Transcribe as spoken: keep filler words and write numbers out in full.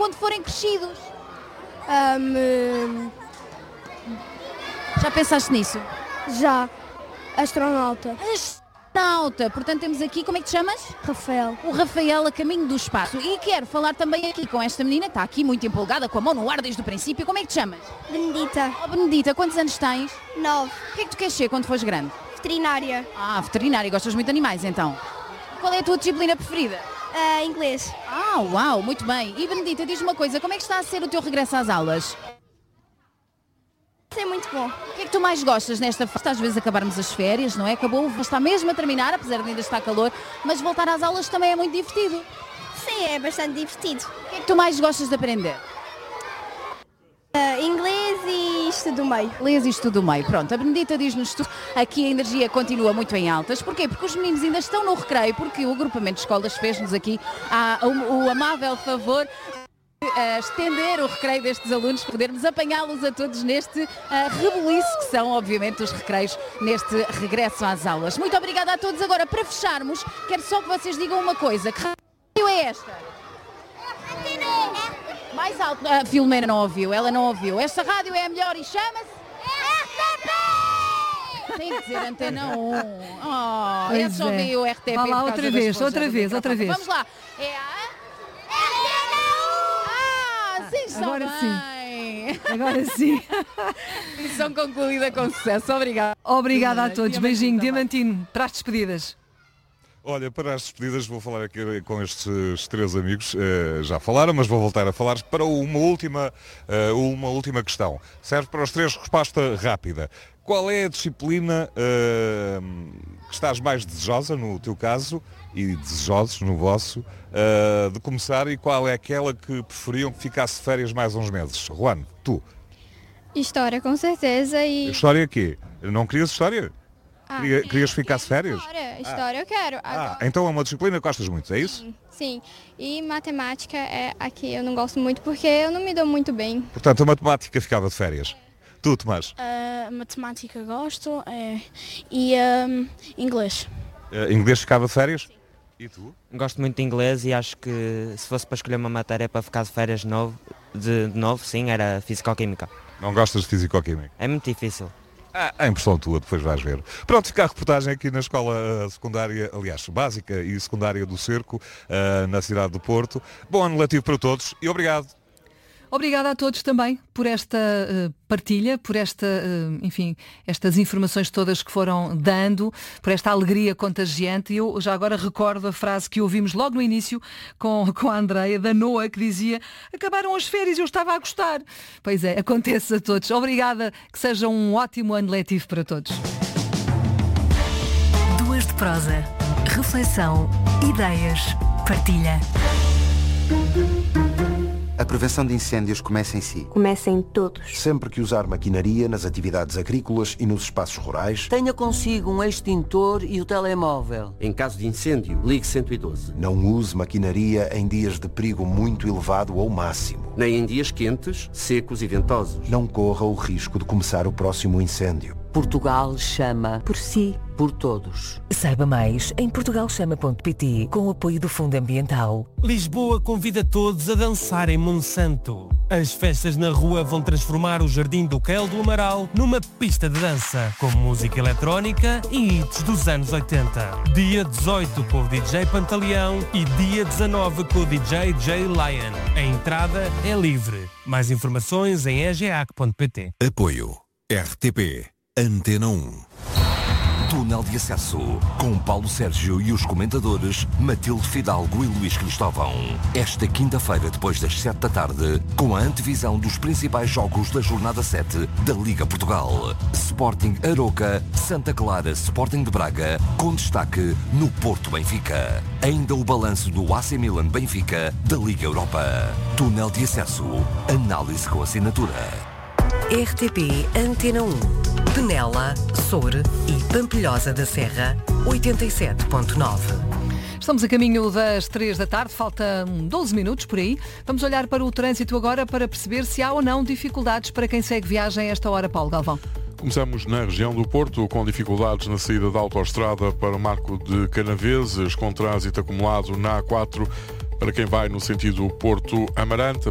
quando forem crescidos? Um, Já pensaste nisso? já. Astronauta. Astronauta. Portanto, temos aqui, como é que te chamas? Rafael. O Rafael a caminho do espaço. E quero falar também aqui com esta menina, que está aqui muito empolgada, com a mão no ar desde o princípio. Como é que te chamas? Benedita. Oh, Benedita, quantos anos tens? Nove. O que é que tu queres ser quando fores grande? Veterinária. Ah, veterinária. Gostas muito de animais, então? Qual é a tua disciplina preferida? Uh, inglês. Ah, uau, muito bem. E Benedita, diz-me uma coisa, como é que está a ser o teu regresso às aulas? É muito bom. O que é que tu mais gostas nesta fase? Às vezes acabarmos as férias, não é? Acabou, está mesmo a terminar, apesar de ainda estar calor, mas voltar às aulas também é muito divertido. Sim, é bastante divertido. O que é que tu mais gostas de aprender? Uh, inglês e estudo do meio. Lês isto do meio. Pronto, a Benedita diz-nos tudo. Aqui a energia continua muito em altas. Porquê? Porque os meninos ainda estão no recreio, porque o agrupamento de escolas fez-nos aqui a, o, o amável favor a estender o recreio destes alunos, podermos apanhá-los a todos neste uh, rebuliço que são, obviamente, os recreios neste regresso às aulas. Muito obrigada a todos. Agora, para fecharmos, quero só que vocês digam uma coisa. Que rádio é esta? Mais alto. A Filomena não ouviu, ela não ouviu. Esta rádio é a melhor e chama-se? R T P! Tem que dizer Antena um. Oh, eu só vi o R T P. Vá lá, outra vez, outra vez, outra vez. Vamos lá. É a... Sim, Agora bem. sim. Agora sim. Missão concluída com sucesso. Obrigada. Obrigada a todos. Beijinho. Diamantino, para as despedidas. Olha, para as despedidas vou falar aqui com estes três amigos, uh, já falaram, mas vou voltar a falar para uma última, uh, uma última questão. Serve para os três, resposta rápida. Qual é a disciplina uh, que estás mais desejosa, no teu caso, e desejosos no vosso, uh, de começar, e qual é aquela que preferiam que ficasse de férias mais uns meses? Juan, tu? História, com certeza. E... História aqui? Não querias história? Ah, Queria, querias que ficasse de férias? História, história eu quero. Ah, Agora, então é uma disciplina que gostas muito, é isso? sim. E matemática é a que eu não gosto muito porque eu não me dou muito bem. Portanto, a matemática ficava de férias. Tu, Tomás? Uh, matemática gosto é, e um, inglês. Uh, inglês ficava de férias? E tu? Gosto muito de inglês e acho que se fosse para escolher uma matéria para ficar de férias de novo, de, de novo sim, era Físico-Química. Não gostas de Físico-Química? É muito difícil. Ah, a impressão tua, depois vais ver. Pronto, fica a reportagem aqui na escola secundária, aliás, básica e secundária do Cerco, uh, na cidade do Porto. Bom ano letivo para todos e obrigado. Obrigada a todos também por esta uh, partilha, por esta, uh, enfim, estas informações todas que foram dando, por esta alegria contagiante. Eu já agora recordo a frase que ouvimos logo no início com, com a Andreia, da Noa, que dizia: acabaram as férias e eu estava a gostar. Pois é, acontece a todos. Obrigada, que seja um ótimo ano letivo para todos. Duas de prosa, reflexão, ideias, partilha. A prevenção de incêndios começa em si. Começa em todos. Sempre que usar maquinaria nas atividades agrícolas e nos espaços rurais, tenha consigo um extintor e o telemóvel. Em caso de incêndio, ligue cento e doze. Não use maquinaria em dias de perigo muito elevado ou máximo. Nem em dias quentes, secos e ventosos. Não corra o risco de começar o próximo incêndio. Portugal chama por si, por todos. Saiba mais em portugal chama ponto pt, com o apoio do Fundo Ambiental. Lisboa convida todos a dançar em Monsanto. As festas na rua vão transformar o Jardim do Quel do Amaral numa pista de dança, com música eletrónica e hits dos anos oitenta. Dia dezoito com o D J Pantaleão e dia dezanove com o D J Jay Lion. A entrada é livre. Mais informações em e g a c ponto p t. Apoio R T P Antena um. Túnel de acesso com Paulo Sérgio e os comentadores Matilde Fidalgo e Luís Cristóvão. Esta quinta-feira, depois das sete da tarde, com a antevisão dos principais jogos da jornada sete da Liga Portugal. Sporting Aroca, Santa Clara, Sporting de Braga, com destaque no Porto Benfica. Ainda o balanço do A C Milan Benfica da Liga Europa. Túnel de acesso. Análise com assinatura. R T P Antena um. Penela, Soure e Pampilhosa da Serra, oitenta e sete ponto nove. Estamos a caminho das três da tarde, faltam doze minutos por aí. Vamos olhar para o trânsito agora para perceber se há ou não dificuldades para quem segue viagem a esta hora, Paulo Galvão. Começamos na região do Porto, com dificuldades na saída da autoestrada para o Marco de Canaveses, com trânsito acumulado na A quatro para quem vai no sentido Porto-Amarante.